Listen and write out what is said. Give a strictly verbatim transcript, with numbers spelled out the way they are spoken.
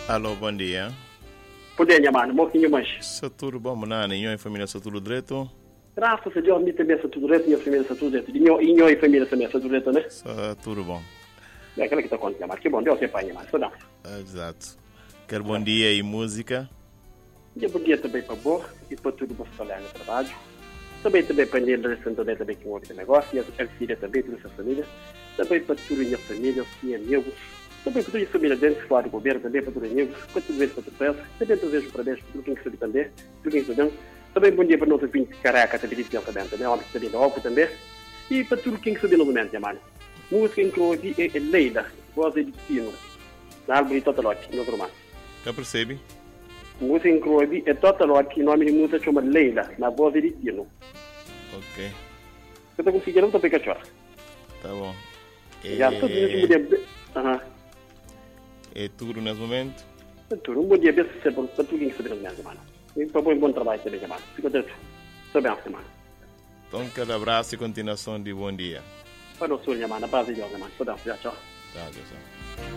Alô, bom dia. Poder, minha mano, um pouquinho mais. Está tudo bom, mano? E a família está tudo direito? Graças a Deus, minha também está tudo direito, minha família está tudo direito. E minha família também está tudo direito, né? Está tudo bom. É aquela que está contando, minha mano. Que bom, Deus sepa, minha mano. Só não. Exato. Quero bom dia e música. E bom dia também para boa e para tudo para falar no trabalho. Também também para ele, também também que ouve o negócio, e a filha também, toda essa família. Também para toda a minha família, os meus amigos. Também para toda a família dentro, fora do governo, também para todos os amigos. Para tudo isso, para tudo isso. Também desejo parabéns para tudo quem que sabe também. Tudo quem que sabe. Também bom dia para nós ouvintes de Caraca, também de Pião também, também, homem que sabe da Oco também. E para tudo quem que sabe novamente, minha mano. Música que eu ouvi é Leila, voz de Tino, na árvore Totalote, no romance. Já percebe? Música que eu ouvi é Totalote, o nome de música chama Leila, na voz de Tino. Ok. Você está conseguindo também, cachorro? Tá bom. É... Já estou dizendo que bom dia. Aham. É tudo nesse momento? É tudo. Um bom dia, bem sucedido para tudo quem que sabe novamente, mano. E para bom, bom trabalho também, mano. Fica dentro. Estou bem, mano. Então, cada abraço e continuação de bom dia. Para o senhor, minha mano. A paz de Deus, mano. Estou bem, tchau. Tá, tchau.